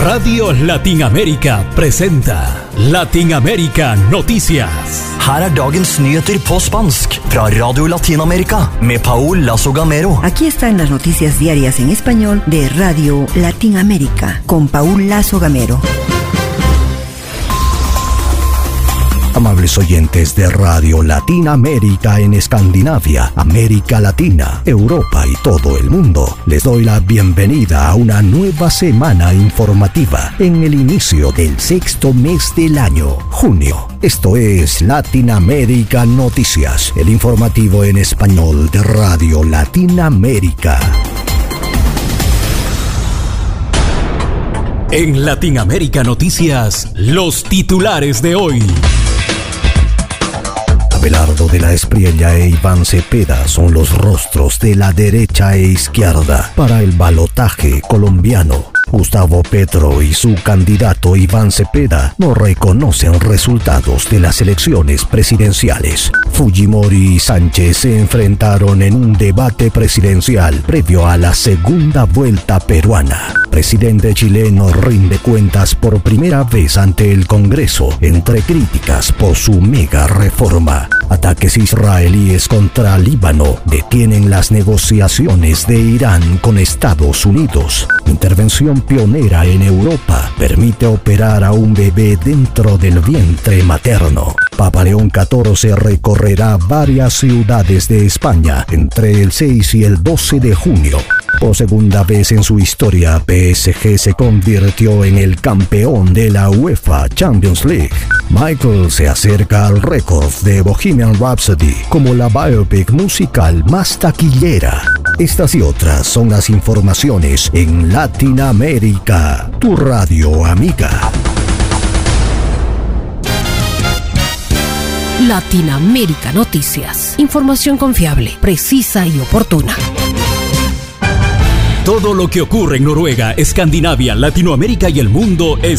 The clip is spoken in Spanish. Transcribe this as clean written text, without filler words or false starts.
Radio Latinamérica presenta Latinamérica Noticias. Her dagens nyheter på spansk fra Radio Latinamerika med Paul Lazo Gamero. Aquí están las noticias diarias en español de Radio Latinamérica con Paul Lazo Gamero. Amables oyentes de Radio Latinamérica en Escandinavia, América Latina, Europa y todo el mundo, les doy la bienvenida a una nueva semana informativa en el inicio del sexto mes del año, junio. Esto es Latinamérica Noticias, el informativo en español de Radio Latinamérica. En Latinamérica Noticias, los titulares de hoy. Abelardo de la Espriella e Iván Cepeda son los rostros de la derecha e izquierda para el balotaje colombiano. Gustavo Petro y su candidato Iván Cepeda no reconocen resultados de las elecciones presidenciales. Fujimori y Sánchez se enfrentaron en un debate presidencial previo a la segunda vuelta peruana. Presidente chileno rinde cuentas por primera vez ante el Congreso entre críticas por su mega reforma. Ataques israelíes contra Líbano detienen las negociaciones de Irán con Estados Unidos. Intervención pionera en Europa permite operar a un bebé dentro del vientre materno. Papa León XIV recorrerá varias ciudades de España entre el 6 y el 12 de junio. Por segunda vez en su historia, PSG se convirtió en el campeón de la UEFA Champions League. Michael se acerca al récord de Bohemian Rhapsody como la biopic musical más taquillera. Estas y otras son las informaciones en Latinamérica, tu radio amiga. Latinamérica Noticias. Información confiable, precisa y oportuna. Todo lo que ocurre en Noruega, Escandinavia, Latinoamérica y el mundo es